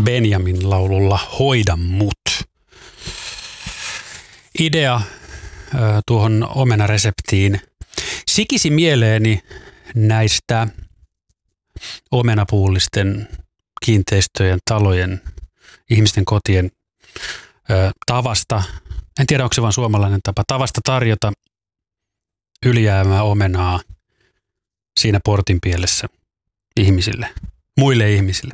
Benjamin laululla Hoida mut. Idea tuohon omenareseptiin sikisi mieleeni näistä omenapuullisten kiinteistöjen, talojen, ihmisten kotien tavasta. En tiedä, onko se vaan suomalainen tavasta tarjota ylijäämää omenaa siinä portin pielessä ihmisille, muille ihmisille.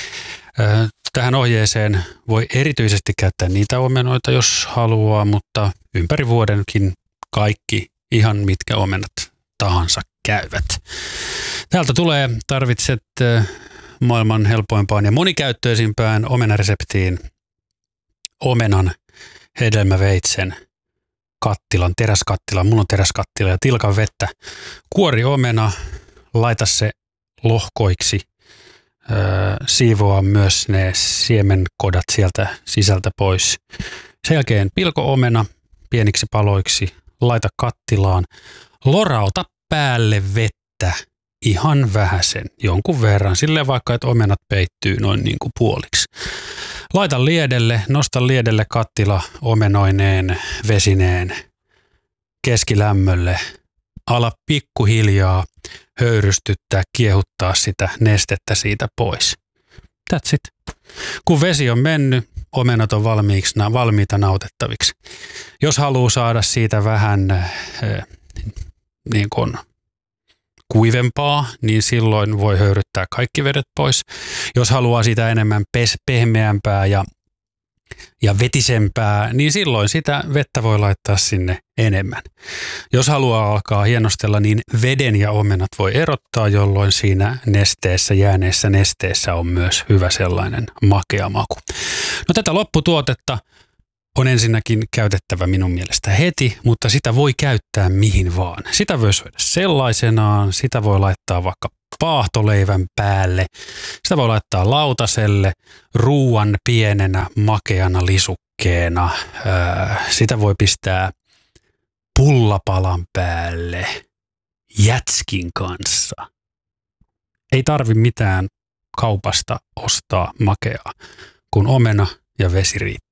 Tähän ohjeeseen voi erityisesti käyttää niitä omenoita, jos haluaa, mutta ympäri vuodenkin kaikki, ihan mitkä omenat tahansa käyvät. Täältä tarvitset maailman helpoimpaan ja monikäyttöisimpään omenareseptiin omenan, hedelmäveitsen, kattilan, teräskattilan. Mulla on teräskattila ja tilkan vettä. Kuori omena, laita se lohkoiksi. Siivoa myös ne siemenkodat sieltä sisältä pois. Sen jälkeen pilko omena pieniksi paloiksi, laita kattilaan, lorauta päälle vettä ihan vähäsen, jonkun verran, silleen vaikka, että omenat peittyy noin niin kuin puoliksi. Laita liedelle, nosta liedelle kattila omenoineen, vesineen, keskilämmölle, ala pikkuhiljaa höyrystyttää, kiehuttaa sitä nestettä siitä pois. That's it. Kun vesi on mennyt, omenat on valmiita nautettaviksi. Jos haluaa saada siitä vähän niin kuin kuivempaa, niin silloin voi höyryttää kaikki vedet pois. Jos haluaa sitä enemmän pehmeämpää ja vetisempää, niin silloin sitä vettä voi laittaa sinne enemmän. Jos haluaa alkaa hienostella, niin veden ja omenat voi erottaa, jolloin siinä nesteessä, jääneessä nesteessä on myös hyvä sellainen makea maku. No tätä lopputuotetta on ensinnäkin käytettävä minun mielestä heti, mutta sitä voi käyttää mihin vaan. Sitä voi syödä sellaisenaan, sitä voi laittaa vaikka paahtoleivän päälle, sitä voi laittaa lautaselle, ruuan pienenä makeana lisukkeena, sitä voi pistää pullapalan päälle jätskin kanssa. Ei tarvi mitään kaupasta ostaa makeaa, kun omena ja vesi riittää.